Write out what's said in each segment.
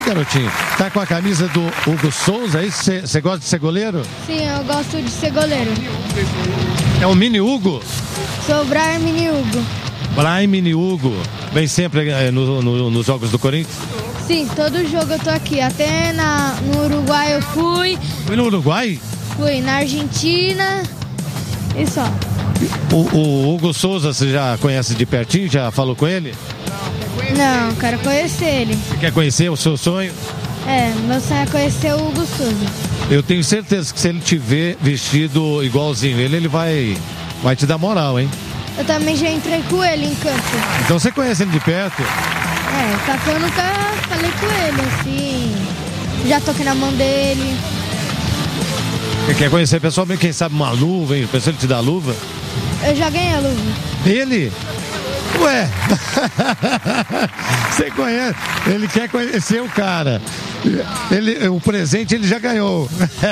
Garotinho, tá com a camisa do Hugo Souza, aí você gosta de ser goleiro? Sim, eu gosto de ser goleiro. É o Mini Hugo? Sou o Brian Mini Hugo. Brian Mini Hugo, vem sempre nos jogos do Corinthians? Sim, todo jogo eu tô aqui, até no Uruguai eu fui. Foi no Uruguai? Fui na Argentina e só. O Hugo Souza, você já conhece de pertinho? Já falou com ele? Não, quero conhecer ele. Você quer conhecer o seu sonho? Meu sonho é conhecer o Hugo Souza. Eu tenho certeza que se ele te ver vestido igualzinho ele vai te dar moral, hein? Eu também já entrei com ele em campo. Então você conhece ele de perto? Só que eu nunca falei com ele, assim. Já toquei na mão dele. Você quer conhecer pessoalmente, quem sabe uma luva, hein? Pensou ele te dar luva? Eu já ganhei a luva. Ele? Ué, você conhece, ele quer conhecer o cara. O presente ele já ganhou.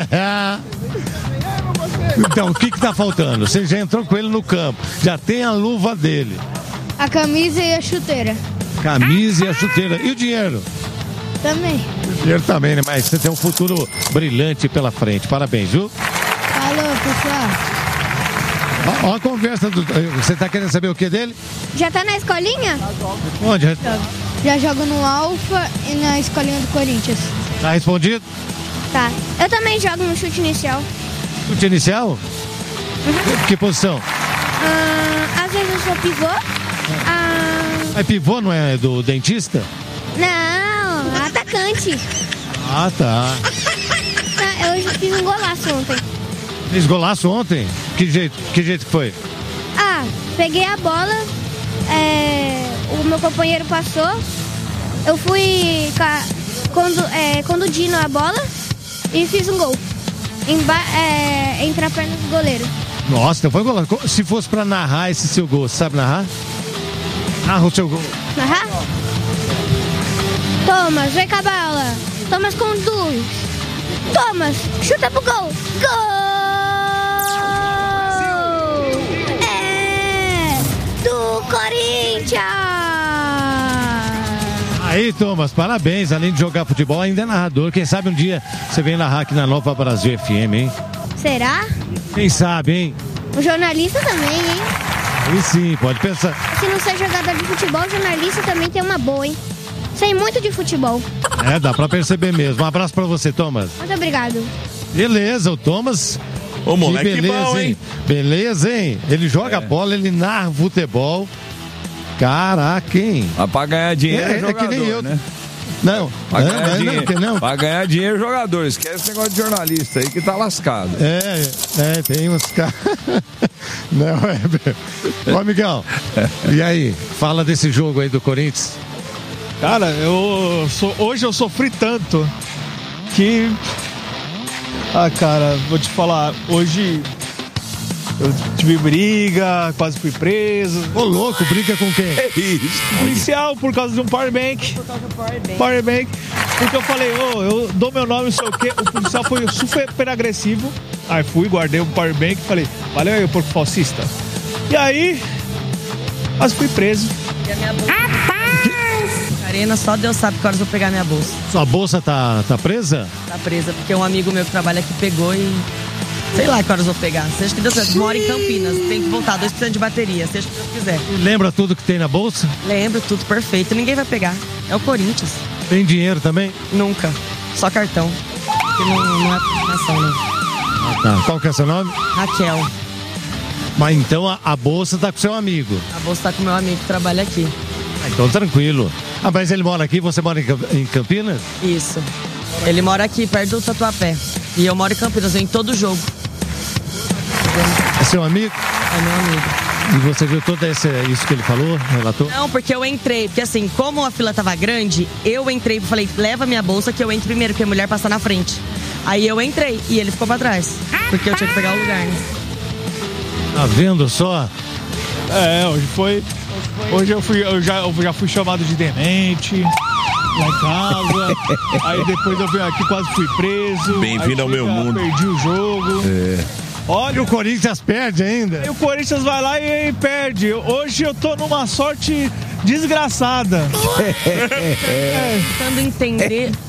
Então, o que tá faltando? Você já entrou com ele no campo, já tem a luva dele. A camisa e a chuteira. Camisa e a chuteira. E o dinheiro? Também. O dinheiro também, né? Mas você tem um futuro brilhante pela frente. Parabéns, viu? Falou, pessoal. Ó a conversa Você tá querendo saber o que dele? Já tá na escolinha? Onde? Já jogo no Alfa e na escolinha do Corinthians. Tá respondido? Tá. Eu também jogo no chute inicial. Chute inicial? Que posição? Às vezes eu sou pivô. Mas pivô não é do dentista? Não, atacante. Ah, tá. Eu fiz um golaço ontem. Fez golaço ontem? Que jeito que foi? Peguei a bola, o meu companheiro passou, eu fui conduzindo a bola e fiz um gol. Entre a perna do goleiro. Nossa, então foi golaço. Se fosse pra narrar esse seu gol, você sabe narrar? Narra o seu gol. Narrar? Thomas, vem com a bola. Thomas conduz. Thomas, chuta pro gol. Gol! Do Corinthians! Aí, Thomas, parabéns. Além de jogar futebol, ainda é narrador. Quem sabe um dia você vem narrar aqui na Nova Brasil FM, hein? Será? Quem sabe, hein? O jornalista também, hein? Aí sim, pode pensar. Se não ser jogador de futebol, o jornalista também tem uma boa, hein? Sei muito de futebol. Dá pra perceber mesmo. Um abraço pra você, Thomas. Muito obrigado. Beleza, o Thomas. Ô, moleque, beleza, bom, hein? Beleza, hein? Ele joga bola, ele narra futebol. Caraca, hein? Mas pra ganhar dinheiro é jogador, que nem eu, né? Não, pra ganhar dinheiro, não. Pra ganhar dinheiro, jogador. Esquece esse negócio de jornalista aí que tá lascado. Tem uns caras. Não, Ô, amigão, e aí? Fala desse jogo aí do Corinthians. Cara, hoje eu sofri tanto que... cara, vou te falar, hoje eu tive briga, quase fui preso. Ô, louco, briga com quem? Policial, por causa de um powerbank. Powerbank. Porque eu falei, eu dou meu nome, não sei o quê. O policial foi super agressivo. Aí fui, guardei o powerbank e falei, valeu aí, porco falsista. E aí, quase fui preso. E a minha bolsa? Arena, só Deus sabe que horas eu vou pegar minha bolsa. Sua bolsa tá presa? Tá presa, porque um amigo meu que trabalha aqui pegou e... Sei lá que horas eu vou pegar. Seja que Deus quiser. Moro em Campinas, tem que voltar, 2% de bateria, seja que Deus quiser. E lembra tudo que tem na bolsa? Lembro, tudo perfeito. Ninguém vai pegar. É o Corinthians. Tem dinheiro também? Nunca. Só cartão. Porque não é nação, não. Tá. Qual que é seu nome? Raquel. Mas então a bolsa tá com seu amigo? A bolsa tá com meu amigo que trabalha aqui. Então tranquilo. Mas ele mora aqui, você mora em Campinas? Isso. Ele mora aqui, perto do Tatuapé. E eu moro em Campinas, eu em todo jogo. É seu amigo? É meu amigo. E você viu todo isso que ele falou, relatou? Não, porque eu entrei, porque assim, como a fila tava grande, eu entrei e falei, leva minha bolsa que eu entro primeiro, porque a mulher passa na frente. Aí eu entrei e ele ficou pra trás, porque eu tinha que pegar o lugar, né? Tá vendo só? Hoje eu já fui chamado de demente lá em casa. Aí depois eu vim aqui, quase fui preso. Bem-vindo ao meu mundo. Perdi o jogo. Olha, E o Corinthians perde ainda? e o Corinthians vai lá e perde. Hoje eu tô numa sorte desgraçada. Tentando entender